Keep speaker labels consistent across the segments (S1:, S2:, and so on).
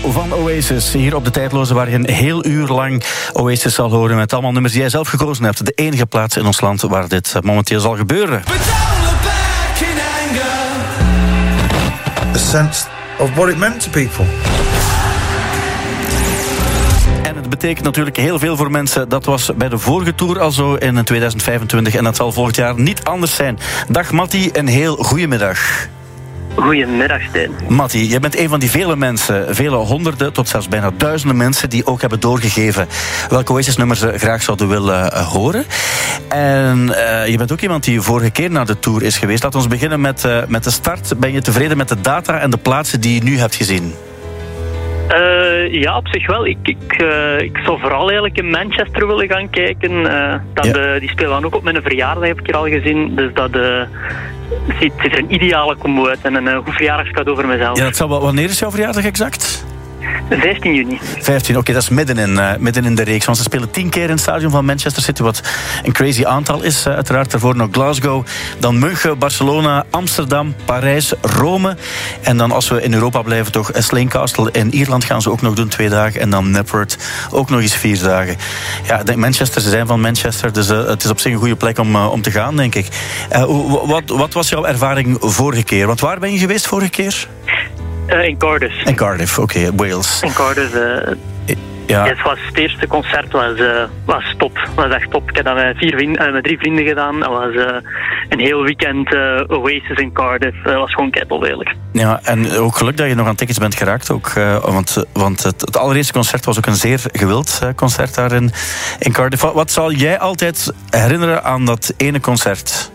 S1: van Oasis. Hier op de Tijdloze, waar je een heel uur lang Oasis zal horen met allemaal nummers die jij zelf gekozen hebt. De enige plaats in ons land waar dit momenteel zal gebeuren.
S2: A sense of what it meant to people.
S1: En het betekent natuurlijk heel veel voor mensen. Dat was bij de vorige tour al zo in 2025 en dat zal volgend jaar niet anders zijn. Dag Matti, een heel goedemiddag.
S3: Goedemiddag, Stijn.
S1: Matti, je bent een van die vele mensen, vele honderden tot zelfs bijna duizenden mensen die ook hebben doorgegeven welke Oasis-nummers ze graag zouden willen horen. En je bent ook iemand die vorige keer naar de tour is geweest. Laten we beginnen met de start. Ben je tevreden met de data en de plaatsen die je nu hebt gezien?
S3: Ja, op zich wel. Ik zou vooral eigenlijk in Manchester willen gaan kijken. Die spelen dan ook op mijn verjaardag, heb ik hier al gezien. Dus dat ziet er een ideale combo uit en een goed verjaardagscadeau voor mezelf.
S1: Ja, dat zal wel. Wanneer is jouw verjaardag exact?
S3: 15 juni.
S1: 15, oké, dat is midden in de reeks. Want ze spelen 10 keer in het stadion van Manchester City, wat een crazy aantal is. Uiteraard daarvoor nog Glasgow, dan München, Barcelona, Amsterdam, Parijs, Rome. En dan als we in Europa blijven toch Slane Castle in Ierland gaan ze ook nog doen 2 dagen. En dan Knebworth ook nog eens 4 dagen. Ja, Manchester, ze zijn van Manchester, dus het is op zich een goede plek om te gaan, denk ik. Wat was jouw ervaring vorige keer? Want waar ben je geweest vorige keer?
S3: In Cardiff.
S1: In Cardiff, oké, Wales.
S3: In Cardiff.
S1: Ja.
S3: Het eerste concert was top. Was echt top. Ik heb dat met 3 vrienden gedaan. Dat was een heel weekend Oasis in Cardiff. Dat was gewoon keitof eigenlijk.
S1: Ja, en ook geluk dat je nog aan tickets bent geraakt. Ook, want het allereerste concert was ook een zeer gewild concert daar in Cardiff. Wat zal jij altijd herinneren aan dat ene concert?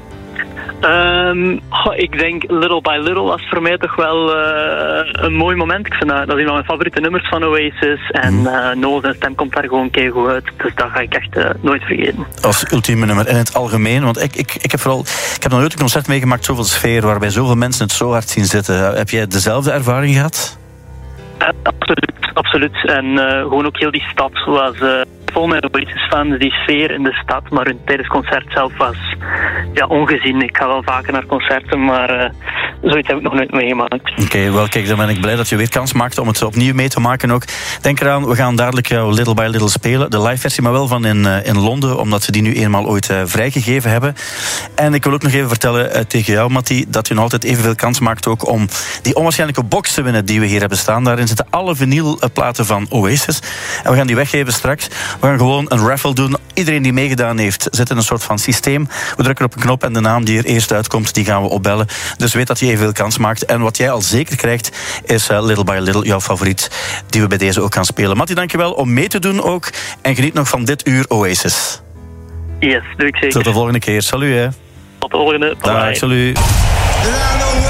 S3: Ik denk Little by Little was voor mij toch wel een mooi moment. Ik vind dat is een van mijn favoriete nummers van Oasis. En Noel zijn stem komt daar gewoon keigoed uit. Dus dat ga ik echt nooit vergeten.
S1: Als ultieme nummer in het algemeen. Want ik heb nog nooit een concert meegemaakt, zoveel sfeer, waarbij zoveel mensen het zo hard zien zitten. Heb jij dezelfde ervaring gehad?
S3: Absoluut. En gewoon ook heel die stad was vol met Oasis-fans, die sfeer in de stad. Maar tijdens het concert zelf was ongezien. Ik ga wel vaker naar concerten, maar zoiets heb ik nog nooit meegemaakt.
S1: Oké, wel kijk, dan ben ik blij dat je weer kans maakte om het opnieuw mee te maken ook. Denk eraan, we gaan dadelijk jouw Little by Little spelen. De live versie, maar wel van in Londen, omdat ze die nu eenmaal ooit vrijgegeven hebben. En ik wil ook nog even vertellen tegen jou, Matti, dat je nog altijd evenveel kans maakt ook om die onwaarschijnlijke box te winnen die we hier hebben staan. Daarin zitten alle vinylplaten van Oasis. En we gaan die weggeven straks. We gaan gewoon een raffle doen. Iedereen die meegedaan heeft, zit in een soort van systeem. We drukken op een knop en de naam die er eerst uitkomt, die gaan we opbellen. Dus weet dat je evenveel kans maakt. En wat jij al zeker krijgt, is Little by Little, jouw favoriet, die we bij deze ook gaan spelen. Matti, dankjewel om mee te doen ook. En geniet nog van dit uur Oasis.
S3: Yes, doe ik zeker.
S1: Tot de volgende keer. Salut, hè.
S3: Tot de volgende. Bye.
S1: Dag, salut.